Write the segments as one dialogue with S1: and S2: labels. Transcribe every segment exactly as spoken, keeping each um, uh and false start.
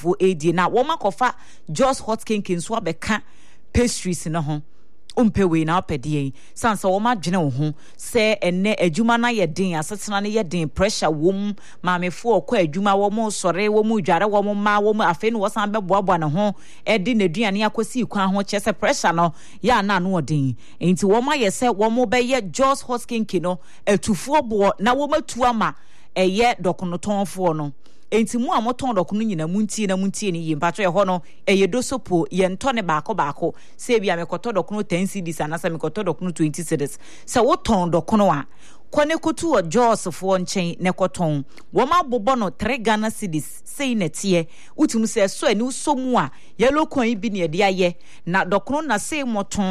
S1: fo edi na wo makofa Joss Hot Kinky nso abeka pastries no ho umpe we na opedie sansa wo ma dwene wo ho se enne adwuma na ye den asetena na ye den pressure wom maamefo okọ adwuma wo mo sore wo mu dware wo mo ma wo mu afi no wo san beboaboa ne ho edi na duane akosi kwan ho chese pressure no ya na no odin enti wo ma ye se wo mo be ye Joss Hot Kinky no atufo bo na wo matu ama eye dokonotonfo no enti mu amoton doko no nyina muntie na muntie ni yimpato ye ho no eye dosopo ye nto ne baako baako se bia mekoto doko no ten cedis anasa mekoto doko no twenty cedis se wo ton doko no a kone kotu o Joss fo nchen ne koton wo ma bobo no three Ghana cedis sei netie utum se so ani usomu a yellow coin bi ne de aye na doko no na sei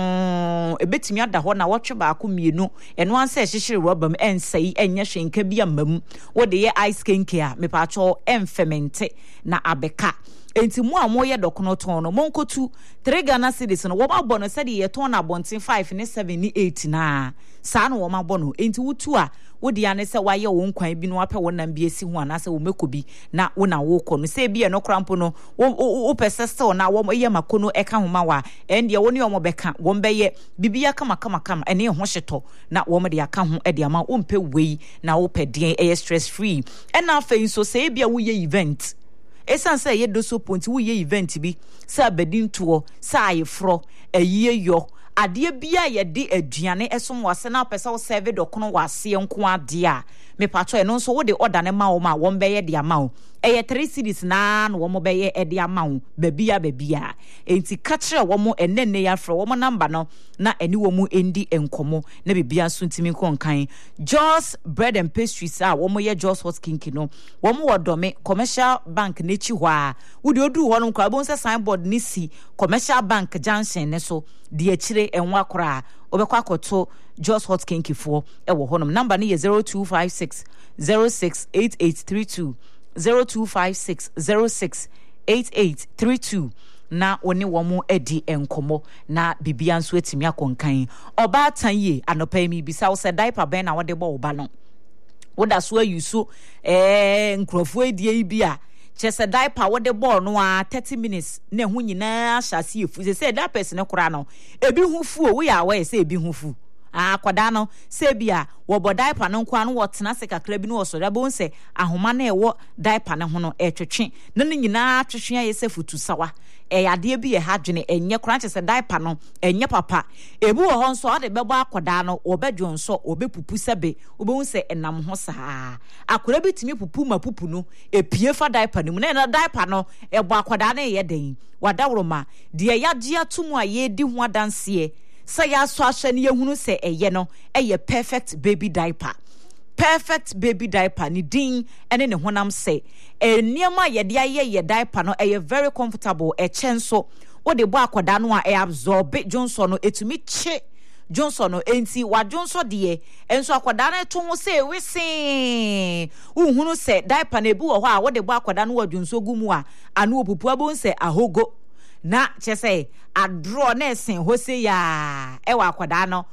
S1: moton ebetimi ada ho na wotwe baako mienu eno anse hyehire robam ensei enye hwenka bi amam wo de ye ice kinky a me pa cho emfemente na abeka enti mu amoye dokono ton no monkotu three Ghana cedis no wo ma bono se de ye ton na bonten five ne seven ne eight na saa no wo ma bono enti wutu a wo de ane se waye wo nkwan bi no apɛ wo nam bi esi ho anase wo mekobi na wo na wo kɔ no se bi e no krampo no wo persistel na wo ye makono eka homa wa ende wo ne wo bɛka wo mbɛyɛ bibia kama kama kama ene ho hyeto na wo de aka ho e de ama wo mpɛ wei na wo pɛ den e stress free ɛna afei so se bia wo ye event esan say ye do so ponti wo ye event bi sa badintuo sa ayefro ayiye yo ade bia ye de aduane esom wase na pesa wo serve dokono wase nko ade a me pato e no so wo de order ne ma wo ma wo mbeye de ama wo eye three cedis na no wo mo beye e de ama wo babia babia enti ka kire wo mo enenne ya fro wo mo number no na eni wo mu endi enkomo na bibia so ntimi konkan Joss bread and pastries a wo mo ye Joss Hot Kinky no wo mo wodome commercial bank ne chi ho a wo de odu ho no kwa bon se signboard ni si commercial bank junction ne so de akire enwa kora obekwa akoto Joss Hot Kinky for e wo honom number ni zero two five six zero six eight eight three two zero two five six zero six eight eight three two na oni wo mo edi enkomo na bibia nso etimi akonkan oba tanye anopa mi bisa wo se diaper ben na wo de bo oba no wo da so ayuso eh nkrofo edie bi a chese diaper wo de bo no a thirty minutes na hu nyina hyase efu se se that person kora no ebi hu fu o wo ya we se ebi hu fu ah kwada no se bia wo bo diaper no kwa no wotena se kakra bi no wo so da bo nse ahoma na e wo diaper ne ho no e twetwe no ne nyina twetwe aye se futu sawa e ade bi e ha dwene enye kora chese diaper no enye papa ebi wo ho nso ade bebo akwada no obedwo nso obepupu sebe obehu se enam ho saa akora bi timi pupu ma pupu no epie fa diaper no mu na diaper no e bo akwada na ye den wadawroma de yagye atumu aye di ho adanse say ya so ahwe ne yehunu se eye no eye perfect baby diaper perfect baby diaper ni din ene ne honam se eniema ye de aye ye diaper no eye very comfortable e chenso wo de bo akoda no a e absorb Johnson no etumi che Johnson no enti wa Johnson de enso akoda na to ho se wese uhunu se diaper na ebi wo ho a wo de bo akoda no wa Johnson gumu a anu opupu abon se ahogo na chese adro na esen hose ya e wa akwada no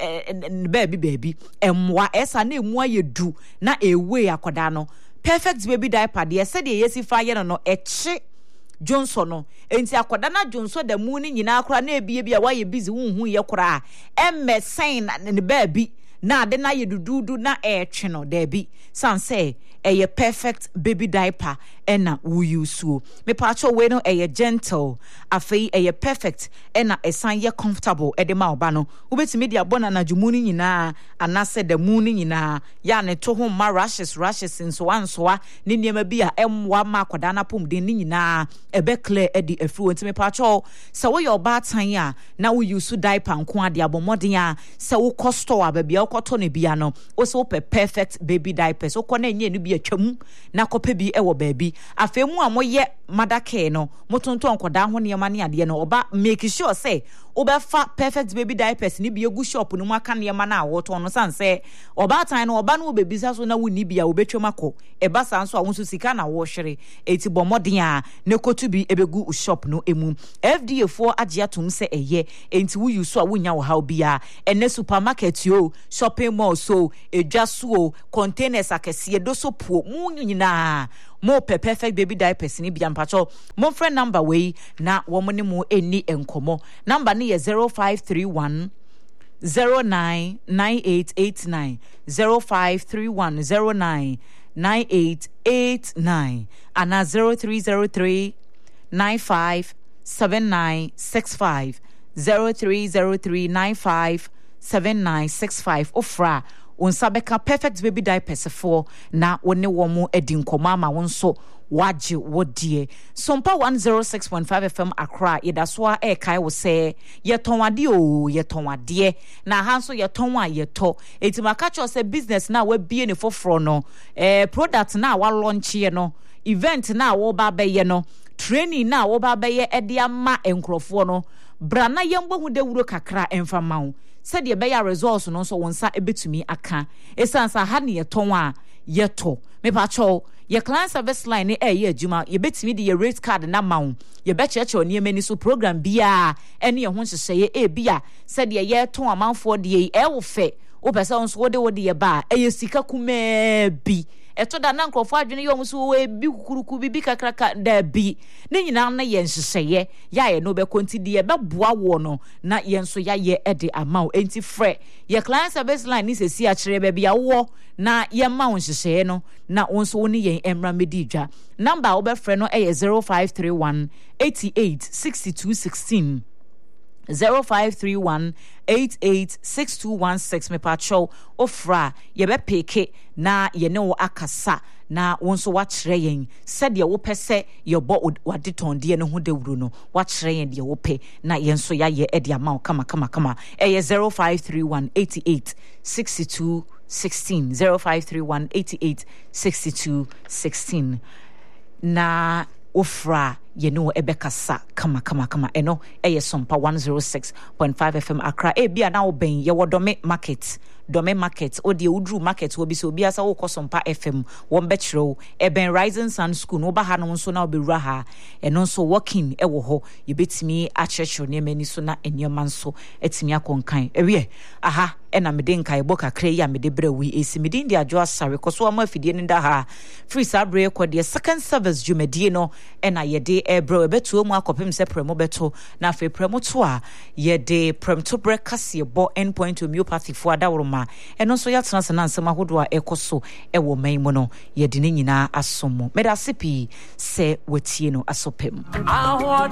S1: baby baby emwa esa na emu ayedu na ewe akwada no perfect baby diaper de ese de yesi fa ye no eche Johnson no enti akwada na Johnson da mu ni nyina akora na ebie bia wa ye busy hunhu ye kora emesen ne baby na ade na ye dududu na etwe no da bi sanse eye perfect baby diaper ena wo use me pacho we no eye gentle afei eye perfect ena esan ye comfortable e de ma oba no ubetimi dia bona na jumuni nyina anase da muni nyina ya ne to ho ma rashes rashes nso ansoa ne niema bi a emwa ma akoda na pom de nyina ebe clear e di afru ntimi pacho se wo ye oba tan ya na wo use diaper nko ade abomodin a se wo costo a ba bia koto ne bia no wo se wo perfect baby diaper so ko na nye no bi atwam na kope bi e wo baabi afemu a moye madake no motonton koda ho ne ma ne ade no oba make sure say obefa perfect baby diapers ni bi egu shop no mu aka ne ma na awoto no sanse oba tan no oba no obebisa so na woni bia obetwem akọ eba san so a wonso sika na wo hwere eti bomoden a ne kotu bi ebegu shop no emu F D A for agiatum se eye enti wo use a wonya wo ha bia ene supermarket yo shopping mall so edwa so containers akese do so po mu nyina mo perfect baby diapers ni bia mpacho mo friend number we na wo mo ne mo eni enkomo number ni zero five three one zero nine nine eight eight nine zero five three one zero nine nine eight eight nine and zero three zero three nine five seven nine six five zero three zero three nine five seven nine six five ofra unsabeka perfect baby diapers for na wone wo mo edinkoma ma won so waje wodie sompa one oh six point five F M Accra yedasoa e kai wo se yetonwade o yetonwade na ha so yetonwa yeto etimaka cho se business na wa bie ne foforo no eh product na wa launch ye no event na wo ba be ye no training na wo ba be ye e de ama enkrofo no bra na yembo hu de wuro kakra emfa mawo said ye be ya resource no so wonsa ebetumi aka esansa ha ne yeton a yeto me pa cho ye client service line e ye adwuma ye betimi de ye rate card na mawo ye be cheche oni emani so program bia ene ye ho hyehye e bia said ye ye ton amanfo de ye e wo fe wo pese won so wo de wo de ye ba e ye sika kuma bi eto da na nkrofo adwene ye omo so we bi kukuruku bi bi kakraka da bi ne nyina na ye hyehye ya ye no be kontidi ye be boa wo no na ye nso ya ye ede amaw enti frɛ ye client service line ni sesi a kire be bia wo na ye ma won hyehye no na wonso woni ye emra medidwa number wo be frɛ no e zero five three one eight eight six two one six zero five three one eight eight six two one six me pacho ofra ye be peke na ye ne wo akasa na wonso wa kire yen said ye wo pese ye bo wadeton de ne ho dewuru no wa kire yen de wo pe na yen so ya ye e de ama kama kama kama e zero five three one eight eight six two one six zero five three one eight eight six two one six na ofra ye no ebekasa kama kama kama eno eye sompa one oh six point five F M Accra e bia na oben ye wodome market dome market o de udru market wo bi so bia sa wo kosompa F M won be kiro eben Rising Sun School no ba ha no so na obewura ha eno so working e wo ho ye betimi a church ne mani so na enyeman so etimi akonkan ewe aha ena mede nkai boka kre ya mede bre wi esi mede ndi adwo asare koso ama afidie nda ha free sabre ko de second service jumedie no ena ye de ebro ebetu mu akopem se premo beto na fe premo to a ye de premto bre kase bo endpoint homeopathy fo adawroma eno so ya transfer na nsema hodo a ekoso e wo man mu no ye de ne nyina asomo meda sipi se watie no asopem